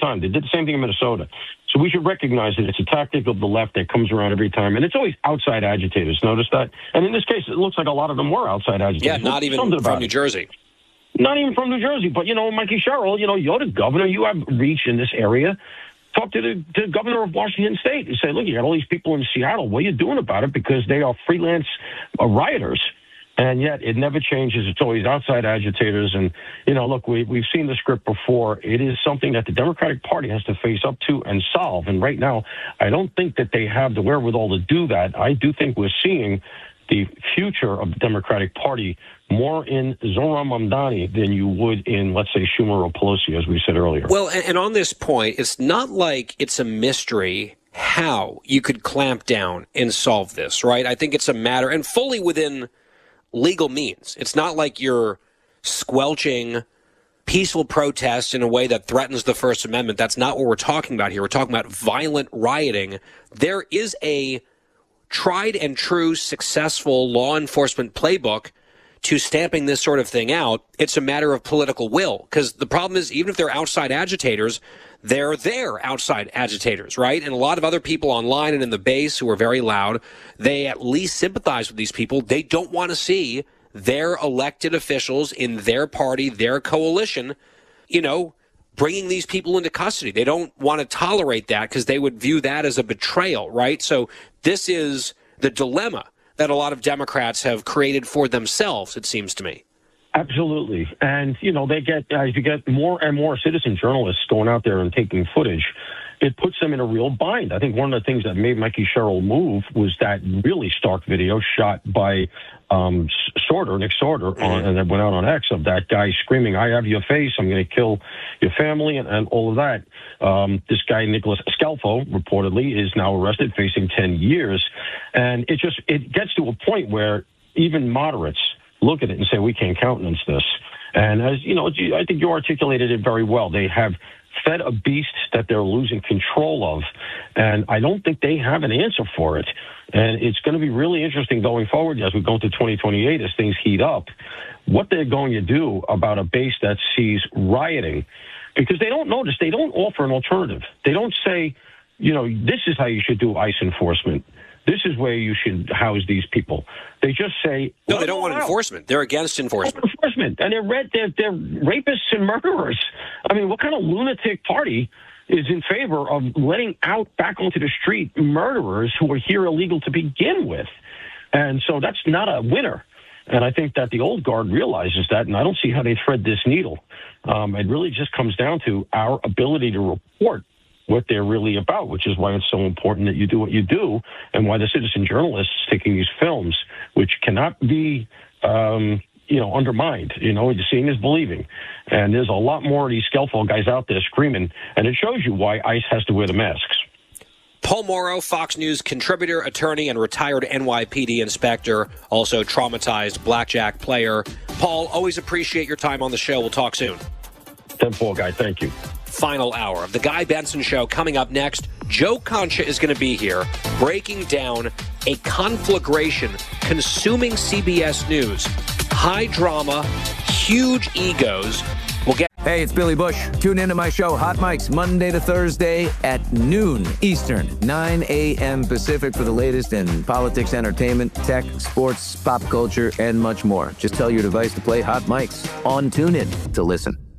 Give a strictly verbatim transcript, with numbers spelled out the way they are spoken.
time. They did the same thing in Minnesota. So we should recognize that it's a tactic of the left that comes around every time, and it's always outside agitators. Notice that? And in this case, it looks like a lot of them were outside agitators. Yeah, not even from New Jersey. Not even from New Jersey. But, you know, Mikey Sherrill, you know, you're the governor. You have reach in this area. Talk to the, to the governor of Washington State and say, look, you got all these people in Seattle. What are you doing about it? Because they are freelance uh, rioters. And yet it never changes. It's always outside agitators. And, you know, look, we, we've seen the script before. It is something that the Democratic Party has to face up to and solve. And right now, I don't think that they have the wherewithal to do that. I do think we're seeing the future of the Democratic Party more in Zohran Mamdani than you would in, let's say, Schumer or Pelosi, as we said earlier. Well, and, and on this point, it's not like it's a mystery how you could clamp down and solve this, right? I think it's a matter, and fully within legal means. It's not like you're squelching peaceful protests in a way that threatens the First Amendment. That's not what we're talking about here. We're talking about violent rioting. There is a tried and true successful law enforcement playbook to stamping this sort of thing out. It's a matter of political will, because the problem is, even if they're outside agitators, they're there outside agitators, right? And a lot of other people online and in the base who are very loud, they at least sympathize with these people. They don't want to see their elected officials in their party, their coalition, you know, bringing these people into custody. They don't want to tolerate that because they would view that as a betrayal, right? So this is the dilemma that a lot of Democrats have created for themselves, it seems to me. Absolutely. And, you know, they get, as you get more and more citizen journalists going out there and taking footage, it puts them in a real bind. I think one of the things that made Mikey Sherrill move was that really stark video shot by um, Sorter, Nick Sorter, mm-hmm. on, and that went out on X, of that guy screaming, I have your face, I'm going to kill your family, and, and all of that. Um, this guy, Nicholas Scalfo, reportedly, is now arrested, facing ten years. And it just, it gets to a point where even moderates look at it and say, we can't countenance this. And as you know, I think you articulated it very well. They have fed a beast that they're losing control of, and I don't think they have an answer for it. And it's going to be really interesting going forward as we go into twenty twenty-eight, as things heat up, what they're going to do about a base that sees rioting, because they don't notice, they don't offer an alternative. They don't say, you know, this is how you should do ICE enforcement. This is where you should house these people. They just say... No, they don't want enforcement. They're against enforcement. Enforcement. And they're, red, they're, they're rapists and murderers. I mean, what kind of lunatic party is in favor of letting out back onto the street murderers who are here illegal to begin with? And so that's not a winner. And I think that the old guard realizes that, and I don't see how they thread this needle. Um, it really just comes down to our ability to report what they're really about, which is why it's so important that you do what you do, and why the citizen journalists taking these films, which cannot be, um, you know, undermined. You know, seeing is believing. And there's a lot more of these Scalfo guys out there screaming, and it shows you why ICE has to wear the masks. Paul Mauro, Fox News contributor, attorney, and retired N Y P D inspector, also traumatized blackjack player. Paul, always appreciate your time on the show. We'll talk soon. ten four, guy. Thank you. Final hour of the Guy Benson Show coming up next. Joe Concha is going to be here breaking down a conflagration consuming C B S News. High drama, huge egos. We'll get. Hey, it's Billy Bush. Tune into my show, Hot Mics, Monday to Thursday at noon Eastern, nine a.m. Pacific, for the latest in politics, entertainment, tech, sports, pop culture, and much more. Just tell your device to play Hot Mics on TuneIn to listen.